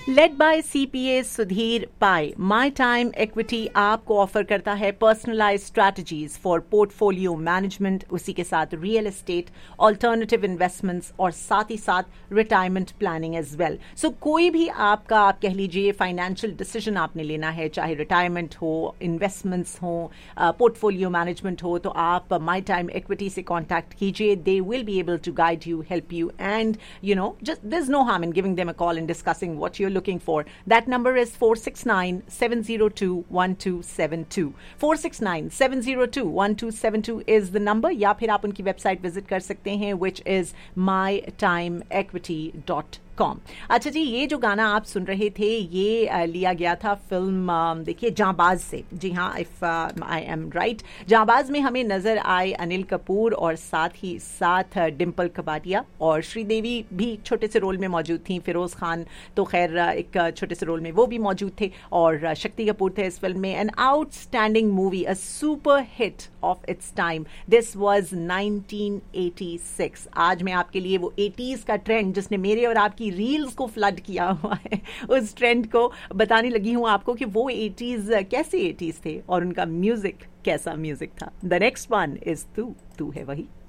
Led by CPA Sudhir pi, my time equity आपको offer करता है personalise strategies for portfolio management, उसी के साथ रियल एस्टेट, ऑल्टरनेटिव इन्वेस्टमेंट्स और साथ ही साथ रिटायरमेंट प्लानिंग एज वेल। सो कोई भी आपका, आप कह लीजिए, फाइनेंशियल डिसीजन आपने लेना है, चाहे रिटायरमेंट हो, इन्वेस्टमेंट्स हो, पोर्टफोलियो मैनेजमेंट हो, तो आप माई टाइम इक्विटी से कॉन्टैक्ट कीजिए। They will be able to guide you, help you, and just there's no harm in giving them a call and discussing what you're looking for. That number is 469-702-1272. 469-702-1272 is the number. या फिर आप उनकी website visit कर सकते हैं, which is mytimeequity.com. अच्छा जी, ये जो गाना आप सुन रहे थे ये लिया गया था फिल्म देखिए जांबाज से। जी हाँ, इफ आई एम राइट, जांबाज में हमें नजर आए अनिल कपूर और साथ ही साथ डिम्पल कपाडिया, और श्रीदेवी भी छोटे से रोल में मौजूद थी। फिरोज खान तो खैर एक छोटे से रोल में वो भी मौजूद थे, और शक्ति कपूर थे इस फिल्म में। An outstanding movie, a super hit of its time. This was 1986। आज मैं आपके लिए वो 80s का ट्रेंड जिसने मेरे और आपकी रील्स को फ्लड किया हुआ है, उस ट्रेंड को बताने लगी हूं आपको कि वो 80s कैसे 80s थे और उनका म्यूजिक कैसा म्यूजिक था। द नेक्स्ट वन इज तू है वही।